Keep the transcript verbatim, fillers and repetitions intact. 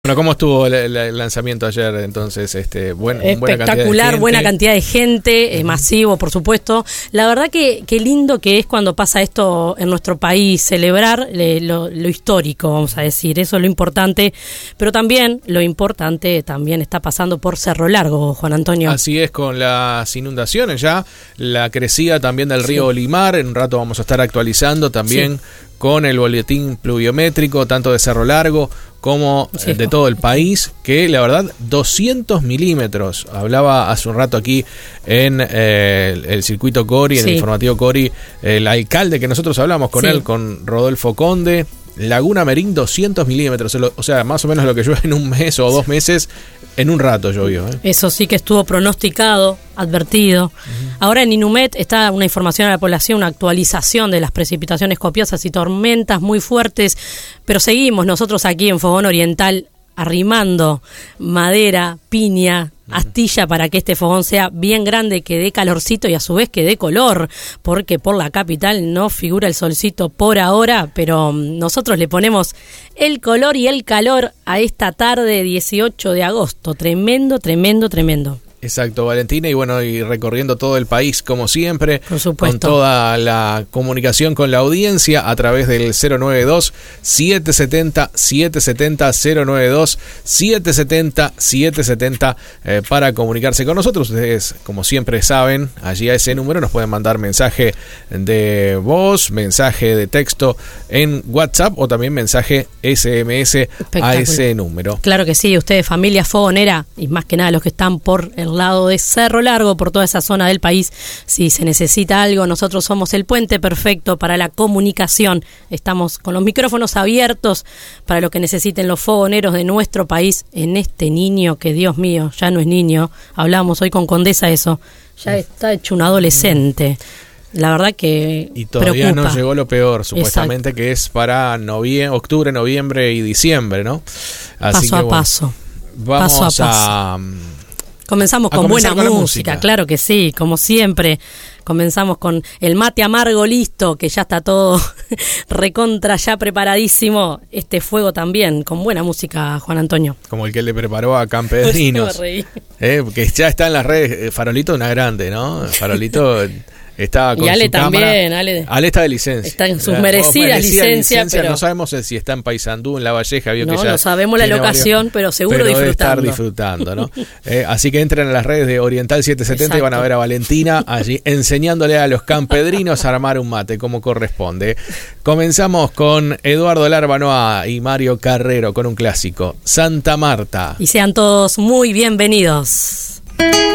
Bueno, ¿cómo estuvo el, el, el lanzamiento ayer? Entonces, este, buen, espectacular, buena cantidad de gente, eh, masivo, por supuesto. La verdad que qué lindo que es cuando pasa esto en nuestro país, celebrar eh, lo, lo histórico, vamos a decir, eso es lo importante, pero también lo importante también está pasando por Cerro Largo, Juan Antonio. Así es, con las inundaciones ya, la crecida también del río sí. Limar, en un rato vamos a estar actualizando también sí. con el boletín pluviométrico, tanto de Cerro Largo como sí. de todo el país, que la verdad doscientos milímetros, hablaba hace un rato aquí en eh, el, el circuito Cori, en sí. el informativo Cori, el alcalde que nosotros hablamos con sí. él, con Rodolfo Conde, Laguna Merín doscientos milímetros, o sea, más o menos lo que llueve en un mes o dos meses, en un rato llovió. ¿eh? Eso sí que estuvo pronosticado, advertido. Uh-huh. Ahora en Inumet está una información a la población, una actualización de las precipitaciones copiosas y tormentas muy fuertes, pero seguimos nosotros aquí en Fogón Oriental arrimando madera, piña, astilla para que este fogón sea bien grande, que dé calorcito y a su vez que dé color, porque por la capital no figura el solcito por ahora, pero nosotros le ponemos el color y el calor a esta tarde dieciocho de agosto. Tremendo, tremendo, tremendo. Exacto, Valentina, y bueno, y recorriendo todo el país como siempre, por supuesto, con toda la comunicación con la audiencia a través del cero nueve dos, siete siete cero, siete siete cero, cero nueve dos, siete siete cero, siete siete cero eh, para comunicarse con nosotros. Ustedes, como siempre saben, allí a ese número nos pueden mandar mensaje de voz, mensaje de texto en WhatsApp o también mensaje ese eme ese a ese número. Claro que sí, ustedes, familia fogonera, y más que nada los que están por el lado de Cerro Largo, por toda esa zona del país, si se necesita algo, nosotros somos el puente perfecto para la comunicación. Estamos con los micrófonos abiertos para lo que necesiten los fogoneros de nuestro país en este niño que, Dios mío, ya no es niño. Hablamos hoy con Condesa eso, ya está hecho un adolescente. La verdad que y todavía preocupa. No llegó lo peor, supuestamente. Exacto. Que es para novie- octubre, noviembre y diciembre, ¿no? Así paso que, a paso. Vamos paso a paso. a... Comenzamos con buena con música, música, claro que sí, como siempre. Comenzamos con el mate amargo listo, que ya está todo recontra ya preparadísimo. Este fuego también, con buena música, Juan Antonio. Como el que le preparó a Campedrinos. eh, que ya está en las redes. Farolito una grande, ¿no? Farolito... Estaba con y Ale su también, Ale. Ale está de licencia. Está en sus merecidas oh, licencias, licencia, pero... No sabemos si está en Paysandú, en La Valleja. Vio no, que ya no sabemos la locación, varios, pero seguro pero disfrutando. Debe estar disfrutando, ¿no? eh, así que entren a las redes de Oriental setecientos setenta Exacto. Y van a ver a Valentina allí enseñándole a los campedrinos a armar un mate como corresponde. Comenzamos con Eduardo Larbanoa y Mario Carrero con un clásico, Santa Marta. Y sean todos muy bienvenidos.